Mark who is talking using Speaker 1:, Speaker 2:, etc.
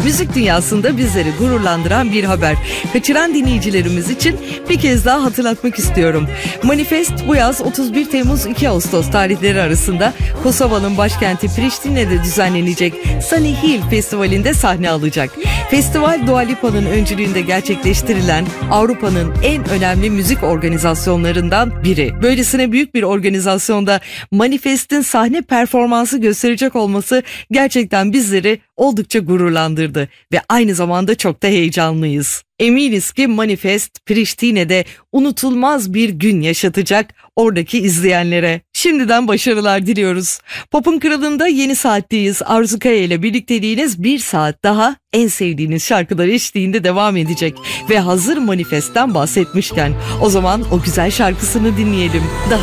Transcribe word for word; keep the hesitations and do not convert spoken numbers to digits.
Speaker 1: Müzik dünyasında bizleri gururlandıran bir haber. Kaçıran dinleyicilerimiz için bir kez daha hatırlatmak istiyorum. Manifest bu yaz otuz bir Temmuz iki Ağustos tarihleri arasında Kosova'nın başkenti Priştine'de düzenlenecek Sunny Hill Festivali'nde sahne alacak. Festival Dua Lipa'nın öncülüğünde gerçekleştirilen Avrupa'nın en önemli müzik organizasyonlarından biri. Böylesine büyük bir organizasyonda Manifest'in sahne performansı gösterecek olması gerçekten bizleri oldukça gururlandırdı ve aynı zamanda çok da heyecanlıyız. Eminiz ki Manifest Priştine'de unutulmaz bir gün yaşatacak oradaki izleyenlere. Şimdiden başarılar diliyoruz. Pop'un Kralı'nda yeni saatteyiz. Arzu Kaya ile birlikteliğiniz bir saat daha en sevdiğiniz şarkılar eşliğinde devam edecek. Ve hazır Manifest'ten bahsetmişken o zaman o güzel şarkısını dinleyelim. Daha